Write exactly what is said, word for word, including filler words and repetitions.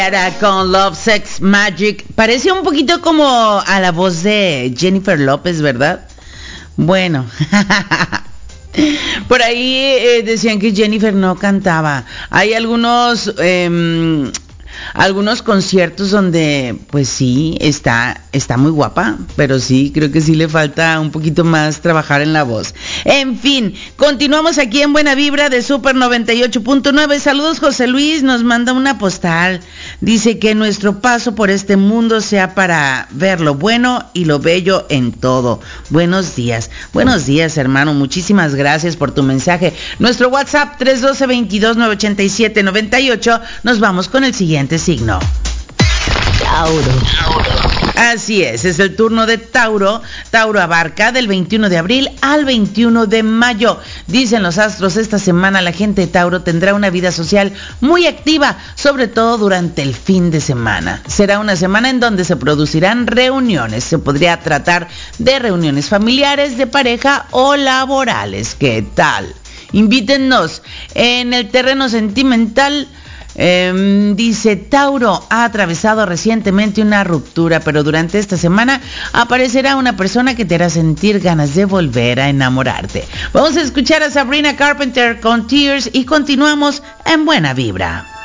Era con Love, Sex, Magic. Parece un poquito como a la voz de Jennifer López, ¿verdad? Bueno. Por ahí eh, decían que Jennifer no cantaba. Hay algunos... Eh, algunos conciertos donde pues sí está está muy guapa, pero sí creo que sí le falta un poquito más trabajar en la voz. En fin, continuamos aquí en Buena Vibra de Super noventa y ocho punto nueve. Saludos. José Luis nos manda una postal, dice que nuestro paso por este mundo sea para ver lo bueno y lo bello en todo. Buenos días, buenos días, hermano, muchísimas gracias por tu mensaje. Nuestro WhatsApp tres uno dos, veintidós, novecientos ochenta y siete, noventa y ocho. Nos vamos con el siguiente signo. Tauro. Así es, es el turno de Tauro. Tauro abarca del veintiuno de abril al veintiuno de mayo. Dicen los astros, esta semana la gente de Tauro tendrá una vida social muy activa, sobre todo durante el fin de semana. Será una semana en donde se producirán reuniones. Se podría tratar de reuniones familiares, de pareja o laborales. ¿Qué tal? Invítennos. En el terreno sentimental, Eh, dice Tauro, ha atravesado recientemente una ruptura, pero durante esta semana aparecerá una persona que te hará sentir ganas de volver a enamorarte. Vamos a escuchar a Sabrina Carpenter con Tears y continuamos en Buena Vibra.